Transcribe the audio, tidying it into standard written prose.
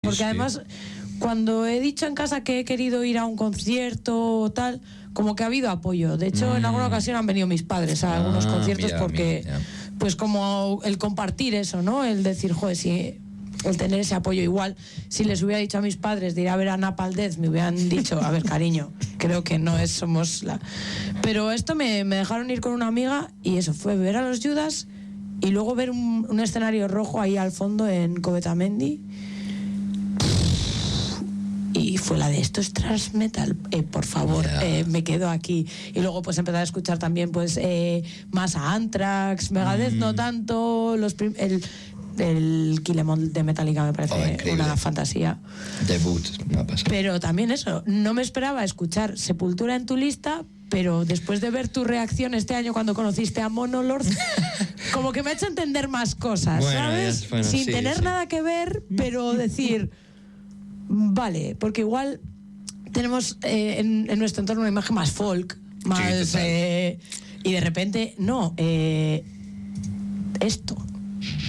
Porque además, cuando he dicho en casa que he querido ir a un concierto o tal, como que ha habido apoyo. De hecho, en alguna ocasión han venido mis padres a algunos conciertos porque, pues como el compartir eso, ¿no? El decir, joder, si el tener ese apoyo igual, si les hubiera dicho a mis padres de ir a ver a Napalm Death, me hubieran dicho, a ver, cariño, creo que no es, somos la... Pero esto me dejaron ir con una amiga y eso, fue ver a los Judas y luego ver un escenario rojo ahí al fondo en Covetamendi. Y fue la de esto es thrash metal, por favor, me quedo aquí. Y luego pues empezar a escuchar también pues más a Anthrax, Megadeth no tanto, el Kill Em All de Metallica me parece una fantasía. Debut, no pasa. Pero también eso, no me esperaba escuchar Sepultura en tu lista, pero después de ver tu reacción este año cuando conociste a Monolord, como que me ha hecho entender más cosas, ¿sabes? Sin tener nada que ver, pero decir... Vale, porque igual tenemos en nuestro entorno una imagen más folk, más y de repente no, esto